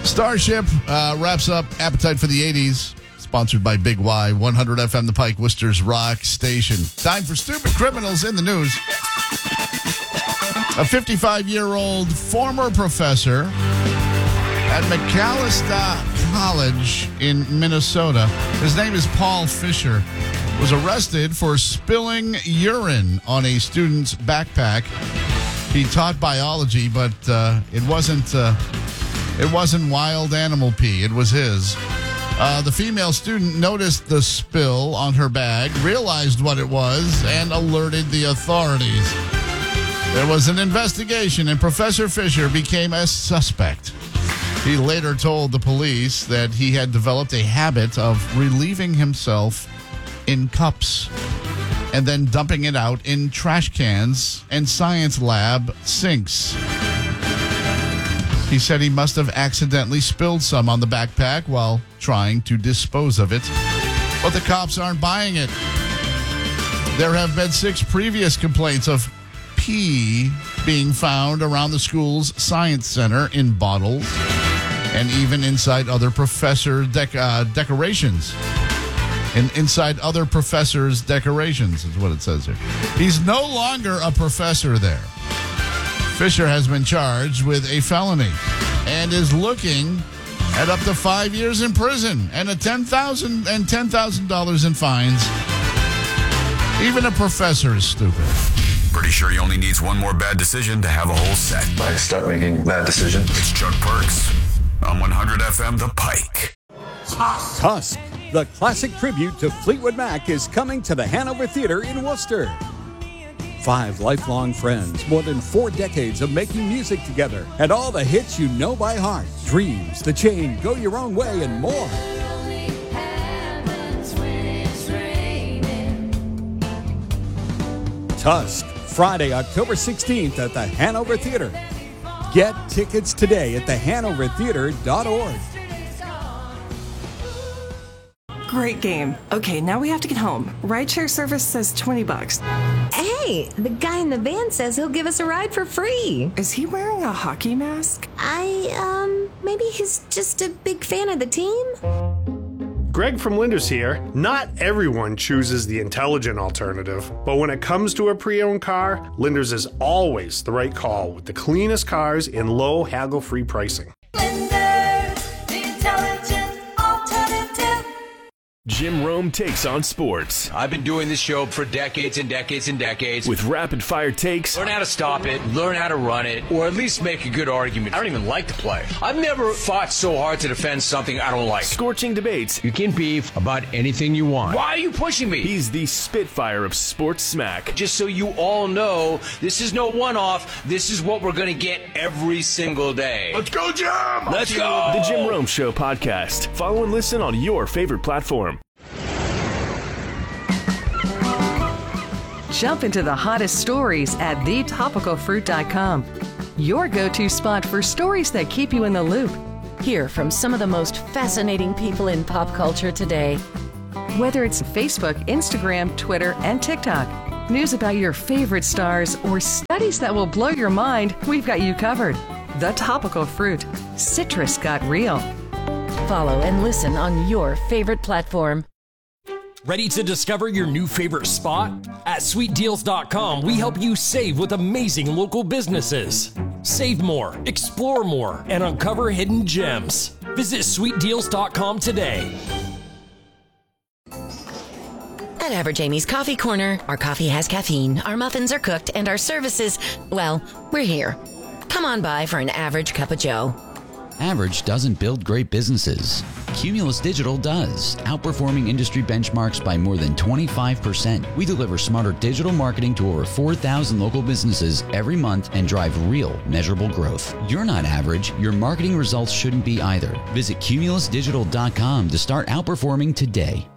Starship wraps up Appetite for the 80s. Sponsored by Big Y, 100 FM The Pike, Worcester's Rock Station. Time for Stupid Criminals in the News. A 55-year-old former professor at Macalester College in Minnesota, his name is Paul Fisher, was arrested for spilling urine on a student's backpack. He taught biology, but it wasn't wild animal pee. It was his. The female student noticed the spill on her bag, realized what it was, and alerted the authorities. There was an investigation, and Professor Fisher became a suspect. He later told the police that he had developed a habit of relieving himself in cups and then dumping it out in trash cans and science lab sinks. He said he must have accidentally spilled some on the backpack while trying to dispose of it. But the cops aren't buying it. There have been 6 previous complaints of pee being found around the school's science center in bottles and even inside other professor decorations. And inside other professors' decorations is what it says here. He's no longer a professor there. Fisher has been charged with a felony and is looking at up to 5 years in prison and $10,000 in fines. Even a professor is stupid. Pretty sure he only needs one more bad decision to have a whole set. I start making bad decisions. It's Chuck Perks on 100 FM The Pike. Tusk, the classic tribute to Fleetwood Mac, is coming to the Hanover Theatre in Worcester. 5 lifelong friends, more than 4 decades of making music together, and all the hits you know by heart. Dreams, The Chain, Go Your Own Way, and more. Tusk, Friday, October 16th at the Hanover Theatre. Get tickets today at thehanovertheatre.org. Great game. Okay, now we have to get home. Rideshare service says $20. Hey, the guy in the van says he'll give us a ride for free. Is he wearing a hockey mask? Maybe he's just a big fan of the team? Greg from Linders here. Not everyone chooses the intelligent alternative, but when it comes to a pre-owned car, Linders is always the right call with the cleanest cars and low haggle-free pricing. Linders, the intelligent alternative. Jim Rome takes on sports. I've been doing this show for decades and decades and decades. With rapid-fire takes. Learn how to stop it, learn how to run it, or at least make a good argument. I don't even like to play. I've never fought so hard to defend something I don't like. Scorching debates. You can beef about anything you want. Why are you pushing me? He's the Spitfire of sports smack. Just so you all know, this is no one-off. This is what we're going to get every single day. Let's go, Jim! Let's go! The Jim Rome Show podcast. Follow and listen on your favorite platform. Jump into the hottest stories at thetopicalfruit.com. Your go-to spot for stories that keep you in the loop. Hear from some of the most fascinating people in pop culture today. Whether it's Facebook, Instagram, Twitter, and TikTok, news about your favorite stars, or studies that will blow your mind, we've got you covered. The Topical Fruit. Citrus got real. Follow and listen on your favorite platform. Ready to discover your new favorite spot? At sweetdeals.com, we help you save with amazing local businesses. Save more, explore more, and uncover hidden gems. Visit sweetdeals.com today. At Average Amy's Coffee Corner, our coffee has caffeine, our muffins are cooked, and our services, well, we're here. Come on by for an average cup of joe. Average doesn't build great businesses. Cumulus Digital does, outperforming industry benchmarks by more than 25%. We deliver smarter digital marketing to over 4,000 local businesses every month and drive real, measurable growth. You're not average. Your marketing results shouldn't be either. Visit cumulusdigital.com to start outperforming today.